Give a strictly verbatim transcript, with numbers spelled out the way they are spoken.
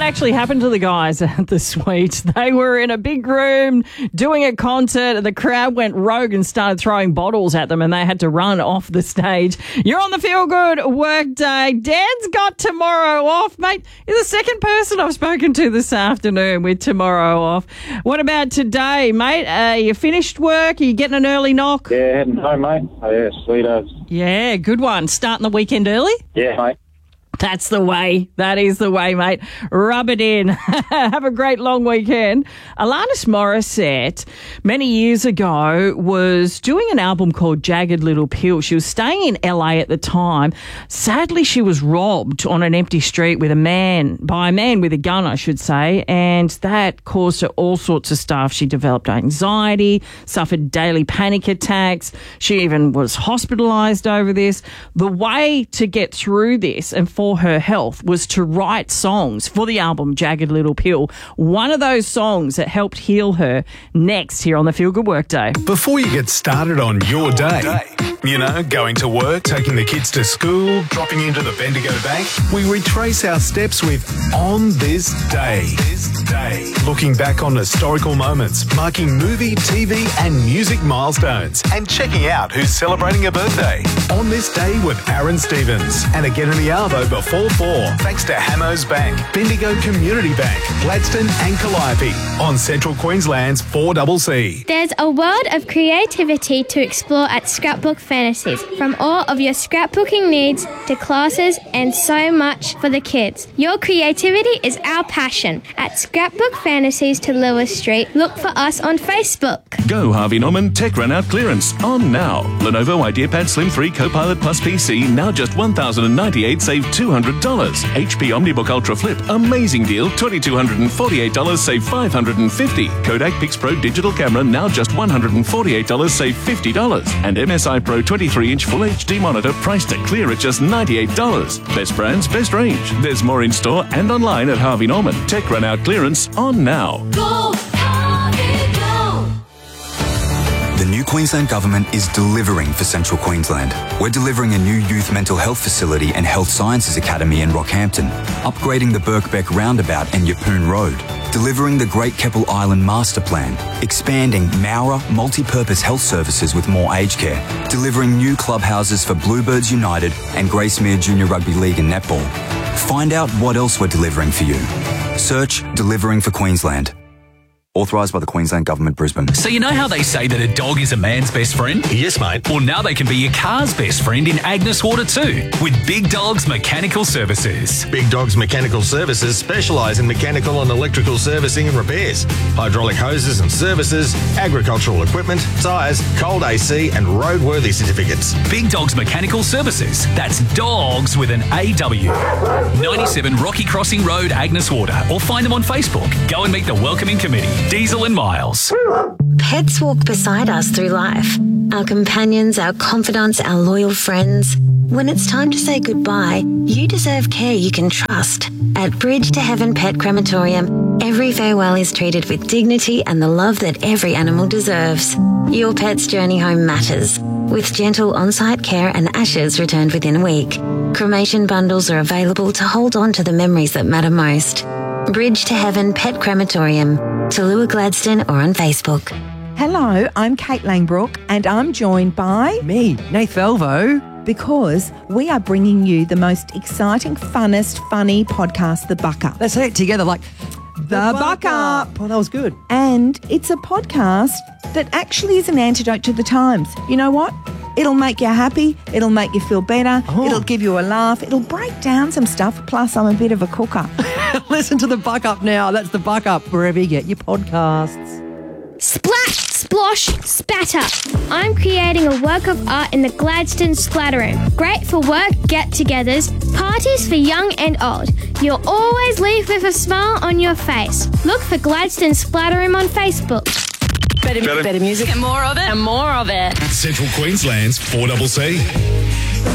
actually happened to the guys at the Sweets. They were in a big room doing a concert and the crowd went rogue and started throwing bottles at them and they had to run off the stage. You're on the Feel Good Workday. Dan's got tomorrow off, mate. You're the second person I've spoken to this afternoon with tomorrow off. What about today, mate? Uh, you finished work? Are you getting an early knock? Yeah, heading home, mate. Oh, yeah, sweet as. Yeah, good one. Starting the weekend early? Yeah, mate. That's the way. That is the way, mate. Rub it in. Have a great long weekend. Alanis Morissette, many years ago, was doing an album called Jagged Little Pill. She was staying in L A at the time. Sadly, she was robbed on an empty street with a man, by a man with a gun, I should say, and that caused her all sorts of stuff. She developed anxiety, suffered daily panic attacks. She even was hospitalised over this. The way to get through this and for her health was to write songs for the album Jagged Little Pill. One of those songs that helped heal her. Next here on the Feel Good Workday. Before you get started on your day, you know, going to work, taking the kids to school, dropping into the Bendigo Bank, we retrace our steps with On This Day. This day. Looking back on historical moments, marking movie, T V and music milestones, and checking out who's celebrating a birthday. On This Day with Aaron Stevens and again in the Arvo before four, thanks to Hamos Bank, Bendigo Community Bank, Gladstone and Calliope on Central Queensland's four C C. There's a world of creativity to explore at Scrapbook Fantasies, from all of your scrapbooking needs to classes and so much for the kids. Your creativity is our passion. At Scrapbook Fantasies to Lewis Street, look for us on Facebook. Go Harvey Norman Tech Run Out Clearance on now. Lenovo IdeaPad Slim three Copilot Plus P C now just one thousand ninety-eight dollars, save two hundred dollars. H P OmniBook Ultra Flip, amazing deal, two thousand two hundred forty-eight dollars, save five hundred fifty dollars. Kodak Pix Pro Digital Camera now just one hundred forty-eight dollars, save fifty dollars. And M S I Pro twenty-three inch Full H D monitor priced to clear at just ninety-eight dollars. Best brands, best range. There's more in store and online at Harvey Norman. Tech Run Out Clearance on now. Go, Harvey, go! The new Queensland Government is delivering for Central Queensland. We're delivering a new youth mental health facility and health sciences academy in Rockhampton, upgrading the Birkbeck Roundabout and Yeppoon Road, delivering the Great Keppel Island Master Plan, expanding Mowra multi-purpose health services with more aged care, delivering new clubhouses for Bluebirds United and Gracemere Junior Rugby League and Netball. Find out what else we're delivering for you. Search Delivering for Queensland. Authorised by the Queensland Government, Brisbane. So you know how they say that a dog is a man's best friend? Yes, mate. Well, now they can be your car's best friend in Agnes Water too, with Big Dogs Mechanical Services. Big Dogs Mechanical Services specialise in mechanical and electrical servicing and repairs, hydraulic hoses and services, agricultural equipment, tyres, cold A C and roadworthy certificates. Big Dogs Mechanical Services. That's dogs with an A W. ninety-seven Rocky Crossing Road, Agnes Water, or find them on Facebook. Go and meet the welcoming committee. Diesel and Miles. Pets walk beside us through life. Our companions, our confidants, our loyal friends. When it's time to say goodbye, you deserve care you can trust. At Bridge to Heaven Pet Crematorium, every farewell is treated with dignity and the love that every animal deserves. Your pet's journey home matters, with gentle on-site care and ashes returned within a week. Cremation bundles are available to hold on to the memories that matter most. Bridge to Heaven Pet Crematorium, Tallulah Gladstone, or on Facebook. Hello, I'm Kate Langbrook and I'm joined by... me, Nath Velvo. Because we are bringing you the most exciting, funnest, funny podcast, The Buck Up. Let's say it together like... The, the Buck, Buck Up. Up. Oh, that was good. And it's a podcast that actually is an antidote to the times. You know what? It'll make you happy. It'll make you feel better. Oh. It'll give you a laugh. It'll break down some stuff. Plus, I'm a bit of a cooker. Listen to The Buck Up now. That's The Buck Up, wherever you get your podcasts. Splash, splosh, spatter. I'm creating a work of art in the Gladstone Splatter Room. Great for work, get-togethers, parties for young and old. You'll always leave with a smile on your face. Look for Gladstone Splatter Room on Facebook. Better, better, better music. And more of it. And more of it. Central Queensland's four C C.